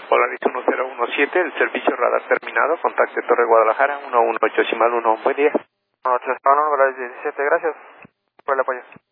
Polaris 1017, el servicio radar terminado, contacte Torre Guadalajara, 118 1, buen día. 8 Polaris 17, gracias por el apoyo.